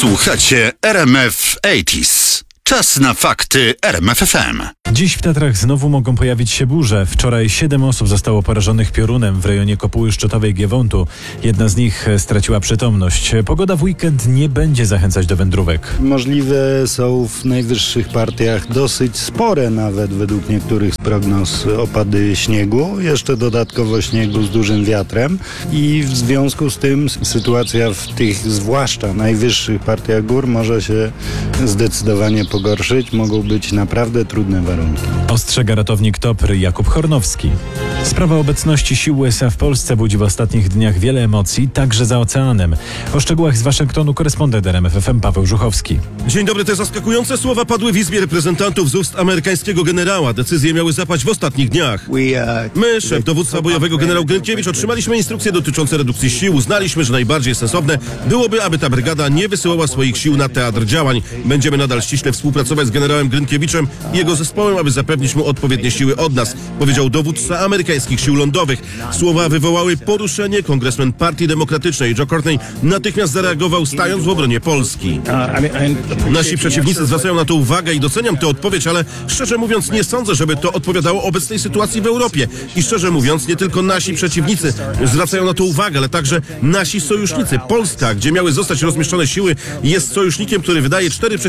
Słuchacie RMF 80s. Czas na fakty RMF FM. Dziś w Tatrach znowu mogą pojawić się burze. Wczoraj 7 osób zostało porażonych piorunem w rejonie Kopuły Szczytowej Giewontu. Jedna z nich straciła przytomność. Pogoda w weekend nie będzie zachęcać do wędrówek. Możliwe są w najwyższych partiach dosyć spore nawet według niektórych prognoz opady śniegu. Jeszcze dodatkowo śniegu z dużym wiatrem i w związku z tym sytuacja w tych zwłaszcza najwyższych partiach gór może się zdecydowanie pogorszyć. Mogą być naprawdę trudne warunki. Ostrzega ratownik TOPR Jakub Hornowski. Sprawa obecności sił USA w Polsce budzi w ostatnich dniach wiele emocji, także za oceanem. O szczegółach z Waszyngtonu korespondent RMF FM Paweł Żuchowski. Dzień dobry, te zaskakujące słowa padły w Izbie Reprezentantów z ust amerykańskiego generała. Decyzje miały zapaść w ostatnich dniach. My, szef dowództwa bojowego generał Grynkiewicz, otrzymaliśmy instrukcje dotyczące redukcji sił. Uznaliśmy, że najbardziej sensowne byłoby, aby ta brygada nie wysyłała swoich sił na teatr działań. Będziemy nadal ściśle współpracować z generałem Grynkiewiczem i jego zespołem, aby zapewnić mu odpowiednie siły od nas, powiedział dowódca amerykańskich sił lądowych. Słowa wywołały poruszenie. Kongresmen Partii Demokratycznej Joe Courtney natychmiast zareagował, stając w obronie Polski. Nasi przeciwnicy zwracają na to uwagę i doceniam tę odpowiedź, ale szczerze mówiąc nie sądzę, żeby to odpowiadało obecnej sytuacji w Europie. I szczerze mówiąc nie tylko nasi przeciwnicy zwracają na to uwagę, ale także nasi sojusznicy. Polska, gdzie miały zostać rozmieszczone siły, jest sojusznikiem, który wydaje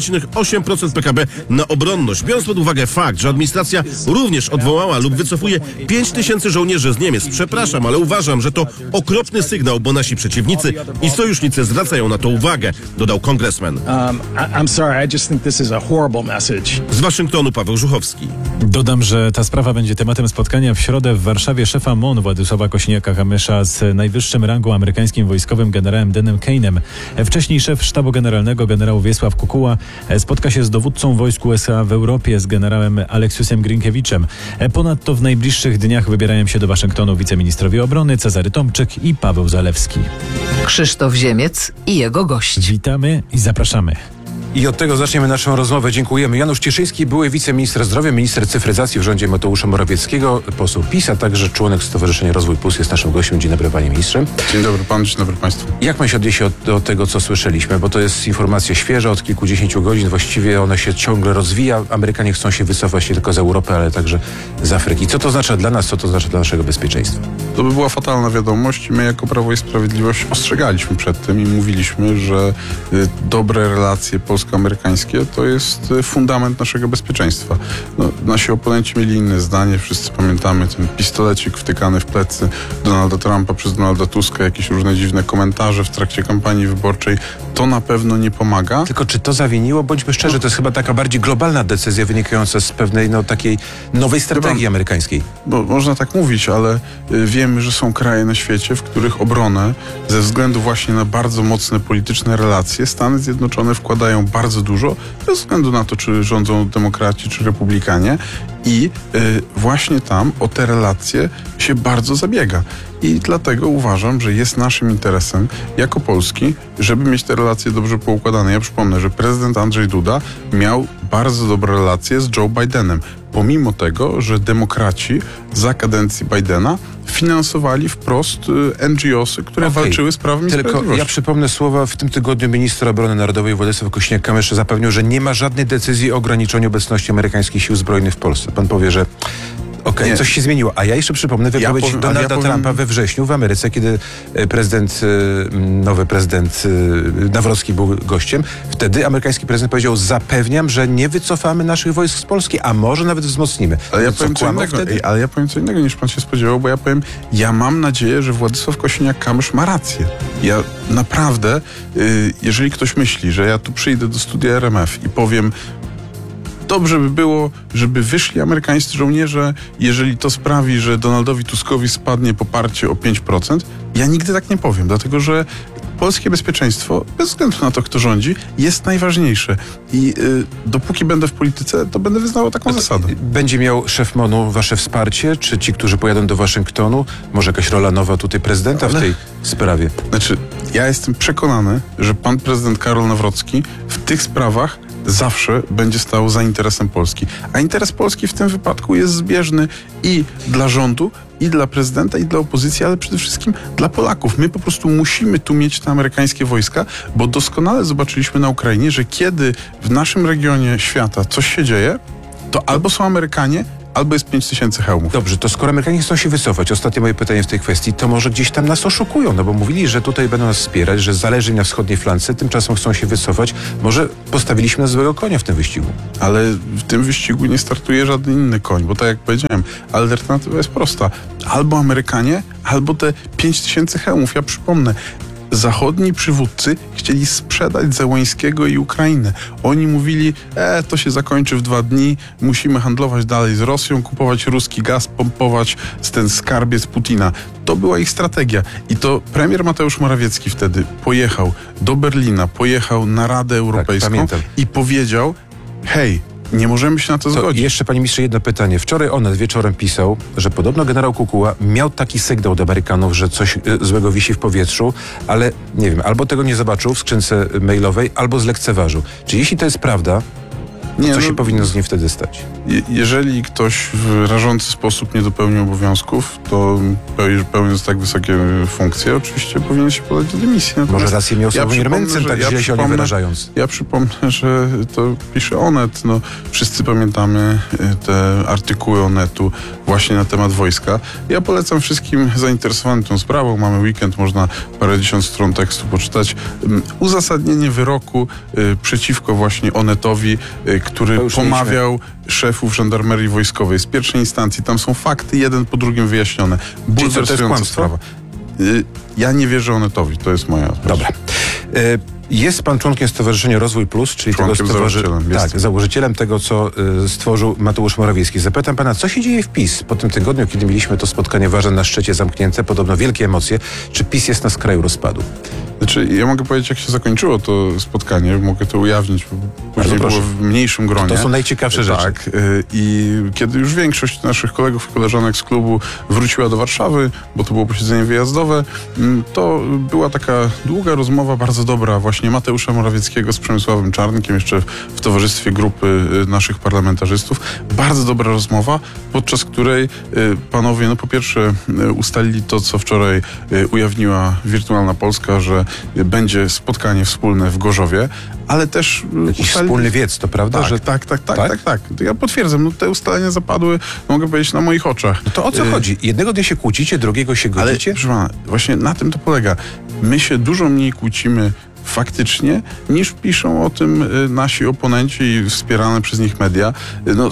4,8% PKB na obronność. Biorąc pod uwagę fakt, że administracja również odwołała lub wycofuje 5 tysięcy żołnierzy z Niemiec. Przepraszam, ale uważam, że to okropny sygnał, bo nasi przeciwnicy i sojusznicy zwracają na to uwagę, dodał kongresmen. I'm sorry, I just think this is a horrible message. Z Waszyngtonu Paweł Żuchowski. Dodam, że ta sprawa będzie tematem spotkania w środę w Warszawie szefa MON Władysława Kosiniaka-Kamysza z najwyższym rangą amerykańskim wojskowym generałem Danem Kane'em. Wcześniej szef sztabu generalnego generał Wiesław Kukuła spotka się z dowódcą wojsk USA w Europie z generałem Aleksiusem Grynkiewiczem. Ponadto w najbliższych dniach wybierają się do Waszyngtonu wiceministrowie obrony Cezary Tomczyk i Paweł Zalewski. Krzysztof Ziemiec i jego gość. Witamy i zapraszamy. I od tego zaczniemy naszą rozmowę. Dziękujemy. Janusz Cieszyński, były wiceminister zdrowia, minister cyfryzacji w rządzie Mateusza Morawieckiego, poseł PiS, a także członek Stowarzyszenia Rozwój Plus jest naszym gościem. Dzień dobry, panie ministrze. Dzień dobry panu, dzień dobry państwu. Jak pan się odniesie do tego, co słyszeliśmy? Bo to jest informacja świeża, od kilkudziesięciu godzin. Właściwie ona się ciągle rozwija. Amerykanie chcą się wycofać nie tylko z Europy, ale także z Afryki. Co to oznacza dla nas, co to oznacza dla naszego bezpieczeństwa? To by była fatalna wiadomość. My jako Prawo i Sprawiedliwość ostrzegaliśmy przed tym i mówiliśmy, że dobre relacje polsko-amerykańskie to jest fundament naszego bezpieczeństwa. Nasi oponenci mieli inne zdanie. Wszyscy pamiętamy ten pistolecik wtykany w plecy Donalda Trumpa przez Donalda Tuska, jakieś różne dziwne komentarze w trakcie kampanii wyborczej. To na pewno nie pomaga. Tylko czy to zawiniło? Bądźmy szczerzy, to jest chyba taka bardziej globalna decyzja wynikająca z pewnej takiej nowej strategii amerykańskiej. Bo można tak mówić, ale wiemy, że są kraje na świecie, w których obronę ze względu właśnie na bardzo mocne polityczne relacje Stany Zjednoczone wkładają bardzo dużo, bez względu na to, czy rządzą demokraci, czy republikanie. I właśnie tam o te relacje się bardzo zabiega. I dlatego uważam, że jest naszym interesem jako Polski, żeby mieć te relacje dobrze poukładane. Ja przypomnę, że prezydent Andrzej Duda miał bardzo dobre relacje z Joe Bidenem. Pomimo tego, że demokraci za kadencji Bidena finansowali wprost NGO-sy, które walczyły z prawem i sprawiedliwością. Tylko ja przypomnę słowa w tym tygodniu ministra obrony narodowej Władysław Kosiniak-Kamysz zapewnił, że nie ma żadnej decyzji o ograniczeniu obecności amerykańskich sił zbrojnych w Polsce. Pan powie, że coś się zmieniło. A ja jeszcze przypomnę wypowiedź Donalda Trumpa we wrześniu w Ameryce, kiedy nowy prezydent Nawrocki był gościem. Wtedy amerykański prezydent powiedział: zapewniam, że nie wycofamy naszych wojsk z Polski, a może nawet wzmocnimy. Ale ja powiem co innego niż pan się spodziewał, bo ja mam nadzieję, że Władysław Kosiniak-Kamysz ma rację. Ja naprawdę, jeżeli ktoś myśli, że ja tu przyjdę do studia RMF i powiem: dobrze by było, żeby wyszli amerykańscy żołnierze, jeżeli to sprawi, że Donaldowi Tuskowi spadnie poparcie o 5%. Ja nigdy tak nie powiem, dlatego że polskie bezpieczeństwo, bez względu na to, kto rządzi, jest najważniejsze. I dopóki będę w polityce, to będę wyznawał taką zasadę. Będzie miał szef MON-u wasze wsparcie? Czy ci, którzy pojadą do Waszyngtonu? Może jakaś rola nowa tutaj prezydenta w tej sprawie? Ja jestem przekonany, że pan prezydent Karol Nawrocki w tych sprawach zawsze będzie stał za interesem Polski. A interes Polski w tym wypadku jest zbieżny i dla rządu, i dla prezydenta, i dla opozycji, ale przede wszystkim dla Polaków. My po prostu musimy tu mieć te amerykańskie wojska, bo doskonale zobaczyliśmy na Ukrainie, że kiedy w naszym regionie świata coś się dzieje, to albo są Amerykanie, albo jest 5000 hełmów. Dobrze, to skoro Amerykanie chcą się wycofać, ostatnie moje pytanie w tej kwestii, to może gdzieś tam nas oszukują, no bo mówili, że tutaj będą nas wspierać, że zależy im na wschodniej flance, tymczasem chcą się wycofać. Może postawiliśmy na złego konia w tym wyścigu. Ale w tym wyścigu nie startuje żaden inny koń, bo tak jak powiedziałem, alternatywa jest prosta. Albo Amerykanie, albo te 5000 hełmów. Ja przypomnę, zachodni przywódcy chcieli sprzedać Zełańskiego i Ukrainę. Oni mówili, to się zakończy w 2 dni, musimy handlować dalej z Rosją, kupować ruski gaz, pompować ten skarbiec Putina. To była ich strategia. I to premier Mateusz Morawiecki wtedy pojechał do Berlina, pojechał na Radę Europejską i powiedział, hej, nie możemy się na to zgodzić. Jeszcze, panie ministrze, jedno pytanie. Wczoraj Onet wieczorem pisał, że podobno generał Kukuła miał taki sygnał od Amerykanów, że coś złego wisi w powietrzu, ale nie wiem, albo tego nie zobaczył w skrzynce mailowej, albo zlekceważył. Czy jeśli to jest prawda, co się powinno z nim wtedy stać? Jeżeli ktoś w rażący sposób nie dopełnił obowiązków, to pełniąc tak wysokie funkcje, oczywiście powinien się podać do dymisji. Może rację miał Sławomir Mencen, tak źle się o nim wyrażając. Ja przypomnę, że to pisze Onet. No, wszyscy pamiętamy te artykuły Onetu właśnie na temat wojska. Ja polecam wszystkim zainteresowanym tą sprawą. Mamy weekend, można parędziesiąt stron tekstu poczytać. Uzasadnienie wyroku przeciwko właśnie Onetowi, który pomawiał szefów żandarmerii wojskowej z pierwszej instancji. Tam są fakty, jeden po drugim wyjaśnione. Bulwersująca sprawa. Ja nie wierzę Onetowi, to jest moja odpowiedź. Dobra. Jest pan członkiem Stowarzyszenia Rozwój Plus, czyli założycielem tego, co stworzył Mateusz Morawiecki. Zapytam pana, co się dzieje w PiS po tym tygodniu, kiedy mieliśmy to spotkanie ważne na szczycie zamknięte, podobno wielkie emocje. Czy PiS jest na skraju rozpadu? Znaczy, ja mogę powiedzieć, jak się zakończyło to spotkanie, mogę to ujawnić, później było w mniejszym gronie. To są najciekawsze rzeczy. Tak. I kiedy już większość naszych kolegów i koleżanek z klubu wróciła do Warszawy, bo to było posiedzenie wyjazdowe, to była taka długa rozmowa, bardzo dobra, właśnie Mateusza Morawieckiego z Przemysławem Czarnkiem, jeszcze w towarzystwie grupy naszych parlamentarzystów. Bardzo dobra rozmowa, podczas której panowie, no po pierwsze ustalili to, co wczoraj ujawniła Wirtualna Polska, że będzie spotkanie wspólne w Gorzowie, ale też jakiś wspólny wiec, to prawda? Tak, że... tak. To ja potwierdzam, no te ustalenia zapadły, mogę powiedzieć, na moich oczach. No to o co chodzi? Jednego dnia się kłócicie, drugiego się godzicie? Ale, proszę pana, właśnie na tym to polega. My się dużo mniej kłócimy faktycznie, niż piszą o tym nasi oponenci i wspierane przez nich media. No,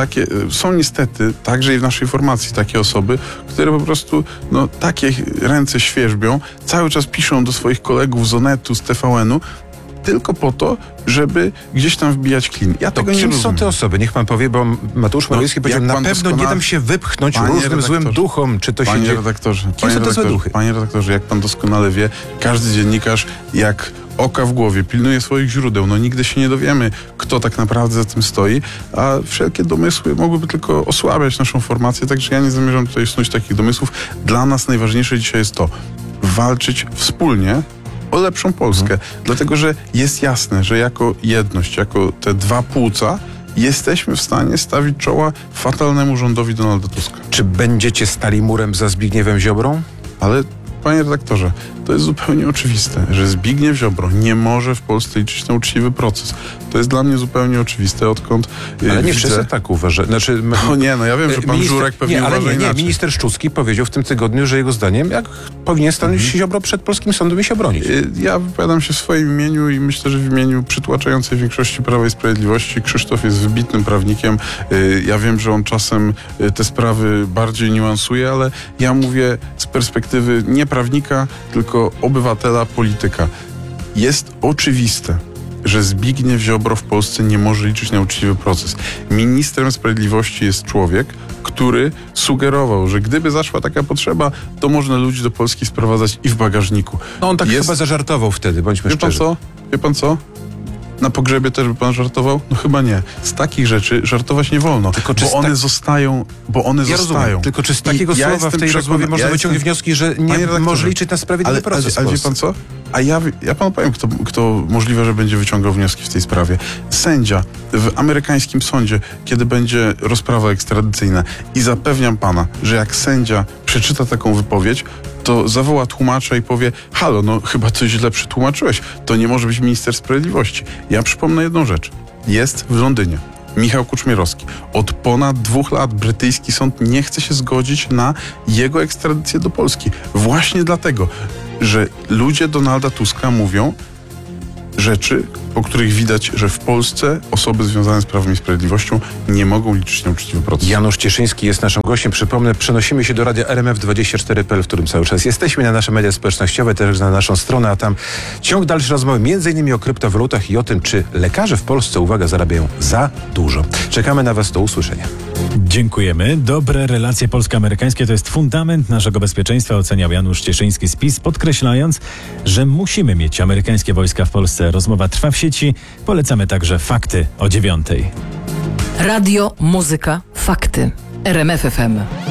są niestety, także i w naszej formacji takie osoby, które po prostu takie ręce świerzbią, cały czas piszą do swoich kolegów z Onetu, z TVN-u, tylko po to, żeby gdzieś tam wbijać klin. Ja tego nie rozumiem. Kim są te osoby? Niech pan powie, bo Mateusz Morawiecki powiedział, na pewno nie dam się wypchnąć różnym złym duchom, czy to się dzieje. Kim są te złe duchy? Panie redaktorze, jak pan doskonale wie, każdy dziennikarz jak oka w głowie pilnuje swoich źródeł. No nigdy się nie dowiemy, kto tak naprawdę za tym stoi, a wszelkie domysły mogłyby tylko osłabiać naszą formację, także ja nie zamierzam tutaj snuć takich domysłów. Dla nas najważniejsze dzisiaj jest to, walczyć wspólnie o lepszą Polskę. Dlatego, że jest jasne, że jako jedność, jako te dwa płuca jesteśmy w stanie stawić czoła fatalnemu rządowi Donalda Tuska. Czy będziecie stali murem za Zbigniewem Ziobrą? Ale panie redaktorze, to jest zupełnie oczywiste, że Zbigniew Ziobro nie może w Polsce liczyć na uczciwy proces. To jest dla mnie zupełnie oczywiste, odkąd ale nie wszyscy tak uważają. Znaczy, ja wiem, że pan Żurek pewnie uważa inaczej. Minister Szczucki powiedział w tym tygodniu, że jego zdaniem powinien stanąć się Ziobro przed polskim sądem i się obronić. Ja wypowiadam się w swoim imieniu i myślę, że w imieniu przytłaczającej większości Prawa i Sprawiedliwości. Krzysztof jest wybitnym prawnikiem. Ja wiem, że on czasem te sprawy bardziej niuansuje, ale ja mówię z perspektywy nie prawnika, tylko obywatela, polityka. Jest oczywiste, że Zbigniew Ziobro w Polsce nie może liczyć na uczciwy proces. Ministrem Sprawiedliwości jest człowiek, który sugerował, że gdyby zaszła taka potrzeba, to można ludzi do Polski sprowadzać i w bagażniku. No on tak chyba zażartował wtedy, bądźmy szczerzy. Wie pan co? Na pogrzebie też by pan żartował? No chyba nie. Z takich rzeczy żartować nie wolno, bo one zostają. Rozumiem. Tylko czy z takiego słowa w tej rozmowie można wyciągnąć wnioski, że nie może liczyć na sprawiedliwy proces? Ale wie pan co? A ja panu powiem, kto możliwe, że będzie wyciągał wnioski w tej sprawie. Sędzia w amerykańskim sądzie, kiedy będzie rozprawa ekstradycyjna i zapewniam pana, że jak sędzia przeczyta taką wypowiedź, to zawoła tłumacza i powie: halo, no chyba coś źle przetłumaczyłeś, to nie może być minister sprawiedliwości. Ja przypomnę jedną rzecz. Jest w Londynie Michał Kuczmierowski. Od ponad 2 lat brytyjski sąd nie chce się zgodzić na jego ekstradycję do Polski. Właśnie dlatego, że ludzie Donalda Tuska mówią rzeczy, o których widać, że w Polsce osoby związane z Prawem i Sprawiedliwością nie mogą liczyć na uczciwy proces. Janusz Cieszyński jest naszym gościem. Przypomnę, przenosimy się do radia RMF24.pl, w którym cały czas jesteśmy, na nasze media społecznościowe, też na naszą stronę, a tam ciąg dalszy rozmowy m.in. o kryptowalutach i o tym, czy lekarze w Polsce, uwaga, zarabiają za dużo. Czekamy na was, do usłyszenia. Dziękujemy. Dobre relacje polsko-amerykańskie to jest fundament naszego bezpieczeństwa, oceniał Janusz Cieszyński z PiS, podkreślając, że musimy mieć amerykańskie wojska w Polsce. Rozmowa trwa w sieci. Polecamy także Fakty o 9:00. Radio, muzyka, fakty. RMF FM.